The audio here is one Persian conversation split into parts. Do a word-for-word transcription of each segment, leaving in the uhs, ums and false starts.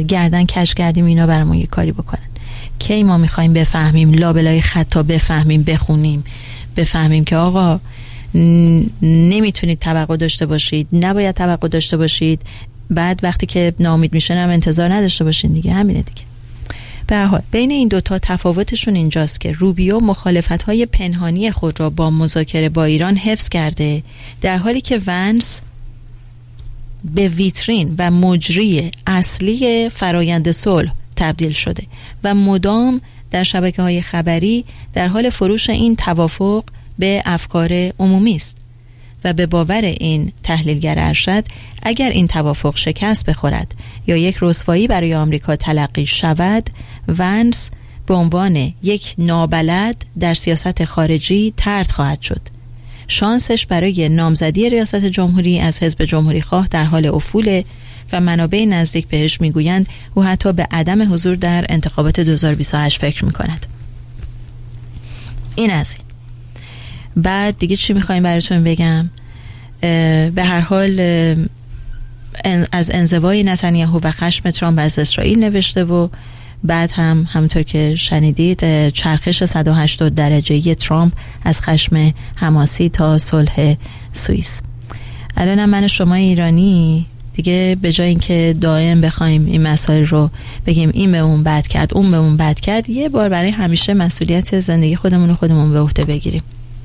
گردن کش کردیم اینا برامون یه کاری بکنن. کی ما میخوایم بفهمیم، لابلای خطا بفهمیم، بخونیم، بفهمیم که آقا نمیتونید توقع داشته باشید، نباید توقع داشته باشید، بعد وقتی که ناامید میشن هم انتظار نداشته باشین دیگه. همینه دیگه. به هر حال بین این دوتا تفاوتشون اینجاست که روبیو مخالفت‌های پنهانی خود را با مذاکره با ایران حفظ کرده، در حالی که ونس به ویترین و مجری اصلی فرایند صلح تبدیل شده و مدام در شبکه‌های خبری در حال فروش این توافق به افکار عمومی است. و به باور این تحلیلگر ارشد اگر این توافق شکست بخورد یا یک رسوایی برای آمریکا تلقی شود، ونس به عنوان یک نابلد در سیاست خارجی طرد خواهد شد. شانسش برای نامزدی ریاست جمهوری از حزب جمهوری خواه در حال افوله و منابع نزدیک بهش میگویند او حتی به عدم حضور در انتخابات دو هزار و بیست و هشت فکر میکند. این از این. بعد دیگه چی میخوایم براتون بگم؟ به هر حال از انزوای نتانیاهو و خشم ترامپ از اسرائیل نوشته و بعد هم همونطور که شنیدید چرخش صد و هشتاد درجه‌ای ترامپ از خشم حماسی تا صلح سوئیس. الان من شما ایرانی دیگه به جای اینکه دائم بخوایم این مسائل رو بگیم این به اون بد کرد اون به اون بد کرد، یه بار برای همیشه مسئولیت زندگی خودمون رو خودمون به عهده بگیریم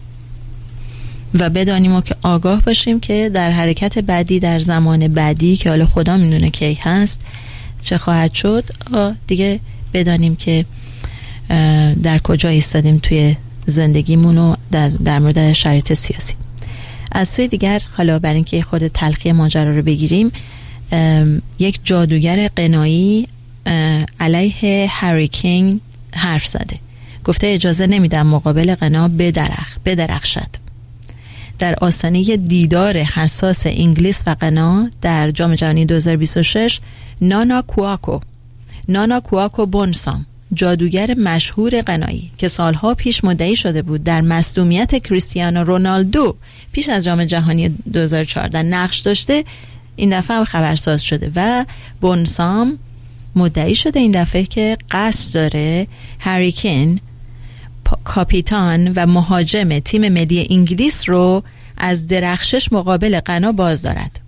و بدانیم و که آگاه باشیم که در حرکت بعدی در زمان بعدی که حالا خدا میدونه کی هست چه خواهد شد، دیگه بدانیم که در کجا ایستادیم توی زندگیمون و در, در مورد شرایط سیاسی. از سوی دیگر حالا برای اینکه خود تلخی ماجرا رو بگیریم، یک جادوگر قنایی علیه هری کینگ حرف زده، گفته اجازه نمیدم مقابل قنا بدرخ بدرخشد. در آستانه دیدار حساس انگلیس و قنا در جام جهانی دو هزار و بیست و شش، نانا کواکو نانا کواکو بونسام، جادوگر مشهور قنایی که سالها پیش مدعی شده بود در مصدومیت کریستیانو رونالدو پیش از جام جهانی دو هزار و چهارده نقش داشته، این دفعه خبرساز شده و بونسام مدعی شده این دفعه که قصد داره هری کین کاپیتان و مهاجم تیم ملی انگلیس رو از درخشش مقابل غنا باز دارد.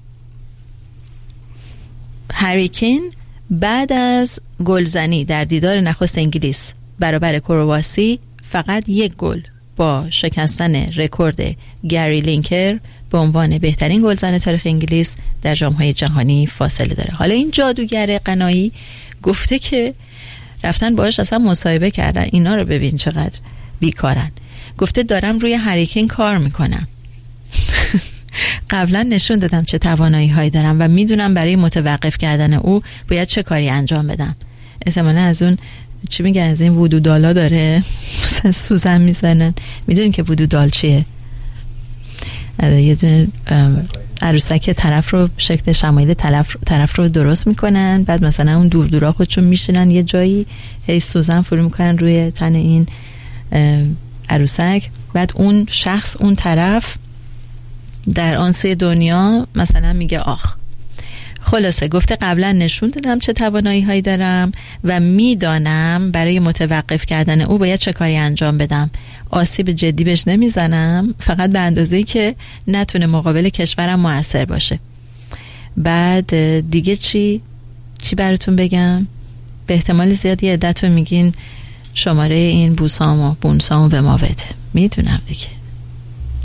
هری کین بعد از گلزنی در دیدار نخست انگلیس برابر کرواسی فقط یک گل با شکستن رکورد گری لینکر به عنوان بهترین گلزن تاریخ انگلیس در جام‌های جهانی فاصله داره. حالا این جادوگر قنایی گفته که رفتن باهاش اصلا مصاحبه کردن، اینا رو ببین چقدر بیکارن. گفته دارم روی هری کین کار میکنم. قبلا نشون دادم چه توانایی هایی دارم و میدونم برای متوقف کردن او باید چه کاری انجام بدم. احتمالا از اون چی میگن، از این وودو دالا داره سوزن میزنن. میدونین که وودو دال چیه؟ یه دونه عروسک طرف رو شکل شمایل طرف, طرف رو درست میکنن، بعد مثلا اون دور دورا خودشون میشینن یه جایی، هی سوزن فرو میکنن روی تن این عروسک، بعد اون شخص اون طرف در آن سوی دنیا مثلا میگه آخ. خلاصه گفته قبلا نشون دادم چه توانایی هایی دارم و میدانم برای متوقف کردن او باید چه کاری انجام بدم. آسیب جدی بهش نمیزنم، فقط به اندازه‌ای که نتونه مقابل کشورم مؤثر باشه. بعد دیگه چی چی براتون بگم؟ به احتمال زیادی عدتون میگین شماره این بوسامو بونسامو به ما بده. میدونم دیگه.